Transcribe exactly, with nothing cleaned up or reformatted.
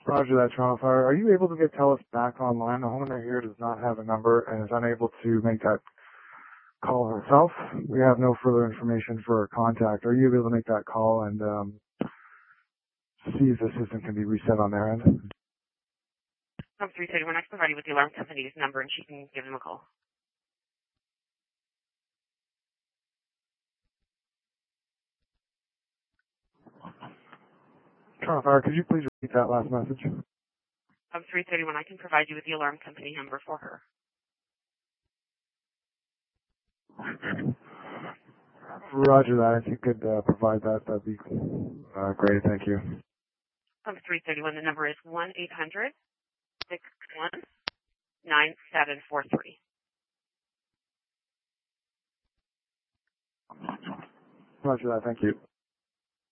Roger that, Toronto Fire. Are you able to get TELUS back online? The homeowner here does not have a number and is unable to make that call herself. We have no further information for her contact. Are you able to make that call and um, see if the system can be reset on their end? From three thirty-one, I can provide you with the alarm company's number and she can give them a call. Toronto Fire, could you please repeat that last message? From three thirty-one, I can provide you with the alarm company number for her. Roger that. If you could uh, provide that, that'd be uh, great. Thank you. From three thirty-one, the number is one eight hundred, six one, nine seven four three. Roger that. Thank you.